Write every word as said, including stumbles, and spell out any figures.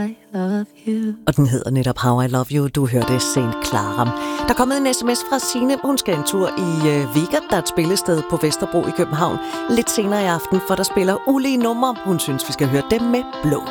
I love you. Og den hedder netop How I Love You. Du hørte Saint Clara. Der er kommet en sms fra Signe. Hun skal en tur i øh, Vega, der er et spillested på Vesterbro i København. Lidt senere i aften, for der spiller ulige numre. Hun synes, vi skal høre dem med blå.